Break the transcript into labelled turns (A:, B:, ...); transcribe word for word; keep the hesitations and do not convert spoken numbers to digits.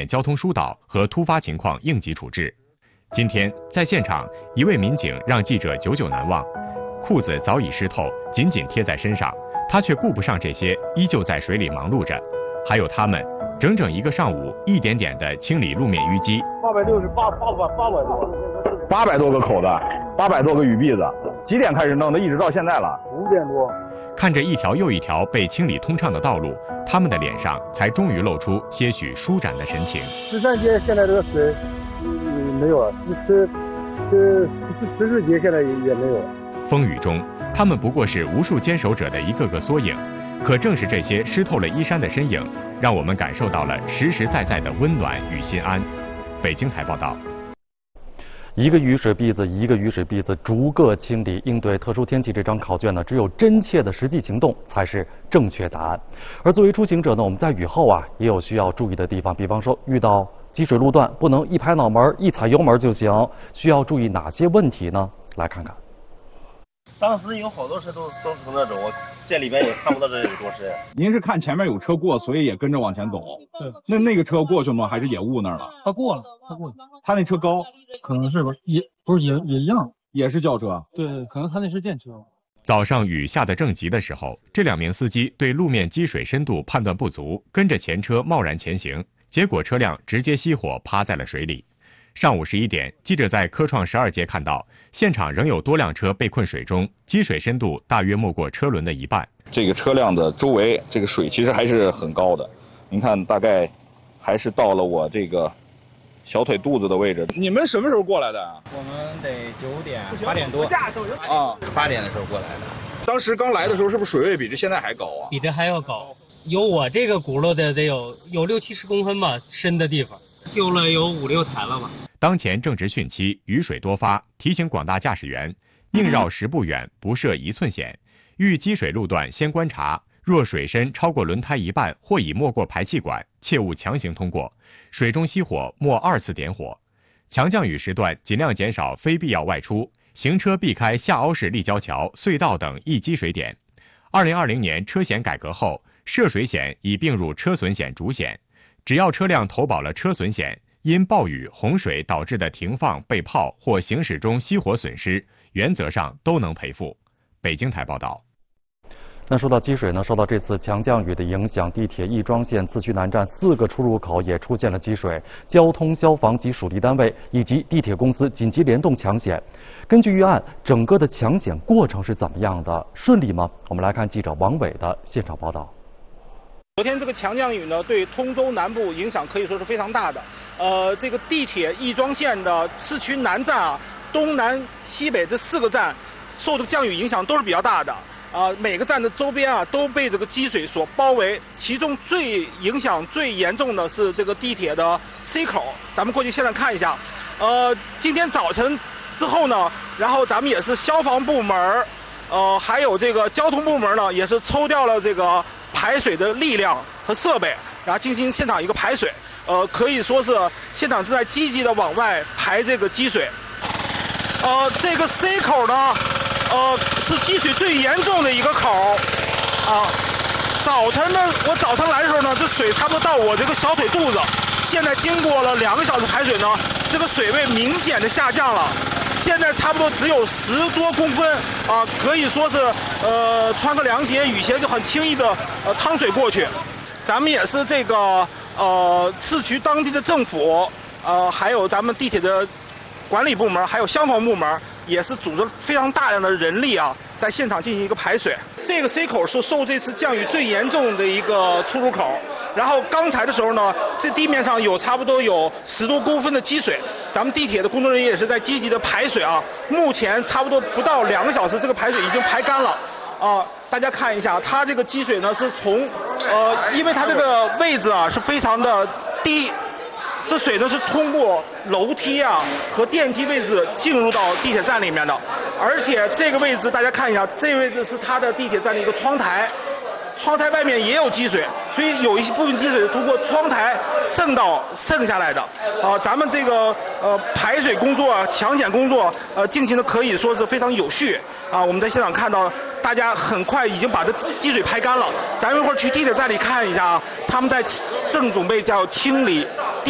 A: 面交通疏导和突发情况应急处置。今天在现场，一位民警让记者久久难忘，裤子早已湿透，紧紧贴在身上，他却顾不上这些，依旧在水里忙碌着。还有他们，整整一个上午，一点点地清理路面淤积。
B: 八百六十八八百八百多，
C: 八百多个口子，八百多个雨篦子。几点开始弄的？一直到现在了。
B: 五点多。
A: 看着一条又一条被清理通畅的道路，他们的脸上才终于露出些许舒展的神情。
B: 十三街现在这个水，嗯，没有了。十十十四街现在也没有了。
A: 风雨中，他们不过是无数坚守者的一个个缩影。可正是这些湿透了衣衫的身影，让我们感受到了实实在在的温暖与心安。北京台报道。
D: 一个雨水篦子一个雨水篦子逐个清理，应对特殊天气这张考卷呢，只有真切的实际行动才是正确答案。而作为出行者呢，我们在雨后啊也有需要注意的地方，比方说遇到积水路段，不能一拍脑门一踩油门就行，需要注意哪些问题呢？来看看。
E: 当时有好多车都都从那走，我这里边也看不到这有多深。
C: 您是看前面有车过，所以也跟着往前走。
B: 对，
C: 那那个车过去吗？还是也误那儿了？
B: 他过了，他过了。
C: 他那车高，
B: 可能是吧，也不是也也一样，
C: 也是轿车。
B: 对，可能他那是电车。
A: 早上雨下得正急的时候，这两名司机对路面积水深度判断不足，跟着前车贸然前行，结果车辆直接熄火，趴在了水里。上午十一点，记者在科创十二街看到，现场仍有多辆车被困水中，积水深度大约没过车轮的一半。
C: 这个车辆的周围，这个水其实还是很高的。您看，大概还是到了我这个小腿肚子的位置。你们什么时候过来的？
F: 我们得九点八点多
C: 啊，
F: 八点的时候过来的。
C: 当时刚来的时候，是不是水位比这现在还高啊？
G: 比这还要高，有我这个轱辘的得有有六七十公分吧，深的地方。修了有五六台了吧。
A: 当前正值汛期，雨水多发，提醒广大驾驶员，宁绕十步远，不涉一寸险。遇积水路段先观察，若水深超过轮胎一半或已没过排气管，切勿强行通过。水中熄火，莫二次点火。强降雨时段尽量减少非必要外出，行车避开下凹式立交桥、隧道等易积水点。二零二零年车险改革后，涉水险已并入车损险主险。只要车辆投保了车损险，因暴雨、洪水导致的停放、被泡或行驶中熄火损失，原则上都能赔付。北京台报道。
D: 那说到积水呢，受到这次强降雨的影响，地铁亦庄线次区南站四个出入口也出现了积水，交通、消防及属地单位以及地铁公司紧急联动抢险。根据预案，整个的抢险过程是怎么样的？顺利吗？我们来看记者王伟的现场报道。
H: 昨天这个强降雨呢，对通州南部影响可以说是非常大的。呃，这个地铁亦庄线的次区南站啊，东南西北这四个站，受这个降雨影响都是比较大的。啊、呃，每个站的周边啊都被这个积水所包围。其中最影响最严重的是这个地铁的 C 口，咱们过去现在看一下。呃，今天早晨之后呢，然后咱们也是消防部门，呃，还有这个交通部门呢，也是抽调了这个排水的力量和设备，然后进行现场一个排水。呃，可以说是现场正在积极的往外排这个积水。呃，这个 C 口呢，呃，是积水最严重的一个口。啊，早晨呢，我早晨来的时候呢，这水差不多到我这个小腿肚子。现在经过了两个小时排水呢，这个水位明显的下降了。现在差不多只有十多公分啊，可以说是呃穿个凉鞋、雨鞋就很轻易的呃趟水过去。咱们也是这个呃市区当地的政府，呃还有咱们地铁的管理部门，还有消防部门，也是组织非常大量的人力啊，在现场进行一个排水。这个 C 口是受这次降雨最严重的一个出入口。然后刚才的时候呢，这地面上有差不多有十多公分的积水，咱们地铁的工作人员也是在积极的排水啊。目前差不多不到两个小时，这个排水已经排干了啊。大家看一下，它这个积水呢是从呃，因为它这个位置啊是非常的低，这水呢是通过楼梯啊和电梯位置进入到地铁站里面的，而且这个位置大家看一下，这位置是它的地铁站的一个窗台。窗台外面也有积水，所以有一些部分积水通过窗台渗到渗下来的。啊，咱们这个呃排水工作啊、抢险工作呃进行的可以说是非常有序啊。我们在现场看到，大家很快已经把这积水排干了。咱们一会儿去地铁站里看一下啊，他们在正准备叫清理